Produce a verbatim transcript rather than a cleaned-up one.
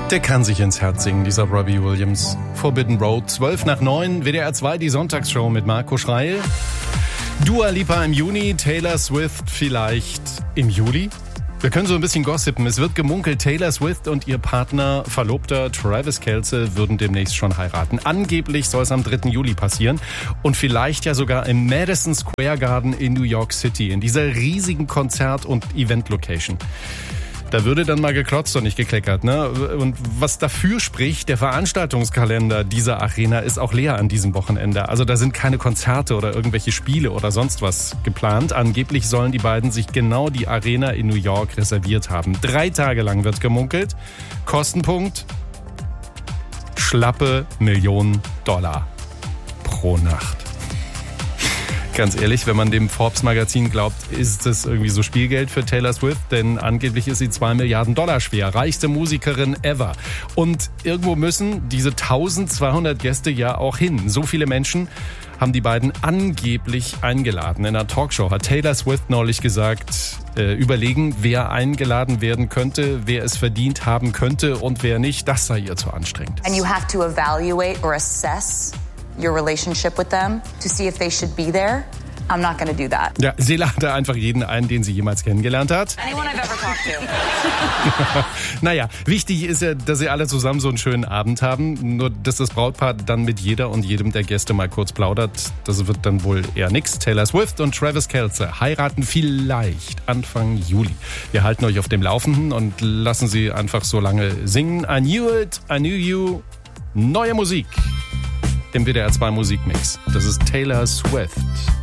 Der kann sich ins Herz singen, dieser Robbie Williams. Forbidden Road, zwölf nach neun, W D R zwei, die Sonntagsshow mit Marco Schreil. Dua Lipa im Juni, Taylor Swift vielleicht im Juli. Wir können so ein bisschen gossipen. Es wird gemunkelt, Taylor Swift und ihr Partner, Verlobter Travis Kelce würden demnächst schon heiraten. Angeblich soll es am dritten Juli passieren und vielleicht ja sogar im Madison Square Garden in New York City, in dieser riesigen Konzert- und Event-Location. Da würde dann mal geklotzt und nicht gekleckert, ne? Und was dafür spricht, der Veranstaltungskalender dieser Arena ist auch leer an diesem Wochenende. Also da sind keine Konzerte oder irgendwelche Spiele oder sonst was geplant. Angeblich sollen die beiden sich genau die Arena in New York reserviert haben. Drei Tage lang wird gemunkelt. Kostenpunkt: schlappe Millionen Dollar pro Nacht. Ganz ehrlich, wenn man dem Forbes-Magazin glaubt, ist das irgendwie so Spielgeld für Taylor Swift, denn angeblich ist sie zwei Milliarden Dollar schwer, reichste Musikerin ever. Und irgendwo müssen diese eintausendzweihundert Gäste ja auch hin. So viele Menschen haben die beiden angeblich eingeladen. In einer Talkshow hat Taylor Swift neulich gesagt, äh, überlegen, wer eingeladen werden könnte, wer es verdient haben könnte und wer nicht. Das sei ihr zu anstrengend. And you have to evaluate or assess your relationship with them to see if they should be there. I'm not going to do that. Ja, sie lade einfach jeden ein, den sie jemals kennengelernt hat. Anyone I've ever talked to. Naja, wichtig ist ja, dass sie alle zusammen so einen schönen Abend haben. Nur, dass das Brautpaar dann mit jeder und jedem der Gäste mal kurz plaudert, das wird dann wohl eher nix. Taylor Swift und Travis Kelce heiraten vielleicht Anfang Juli. Wir halten euch auf dem Laufenden und lassen sie einfach so lange singen. I knew it, I knew you. Neue Musik im W D R zwei Musikmix. Das ist Taylor Swift.